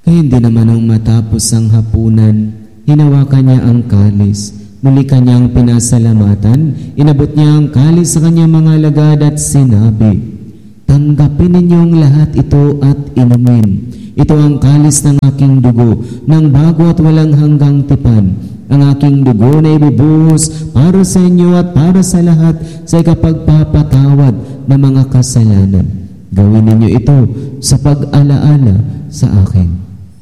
Hindi naman nung matapos ang hapunan, hinawakan niya ang kalis. Muli kanyang pinasalamatan, inabot niya ang kalis sa kanyang mga alagad at sinabi, "Tanggapin ninyong lahat ito at inumin. Ito ang kalis ng aking dugo, ng bago at walang hanggang tipan. Ang aking dugo na ibibuhos para sa inyo at para sa lahat sa ikapagpapatawad ng mga kasalanan. Gawin ninyo ito sa pag-alaala sa akin."